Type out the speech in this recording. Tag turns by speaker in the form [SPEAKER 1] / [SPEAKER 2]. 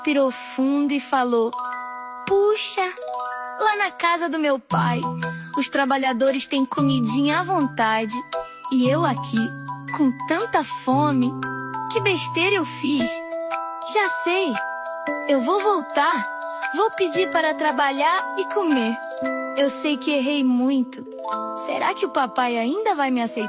[SPEAKER 1] Respirou fundo e falou: puxa, lá na casa do meu pai, os trabalhadores têm comidinha à vontade. E eu aqui, com tanta fome, que besteira eu fiz. Já sei, eu vou voltar, vou pedir para trabalhar e comer. Eu sei que errei muito. Será que o papai ainda vai me aceitar?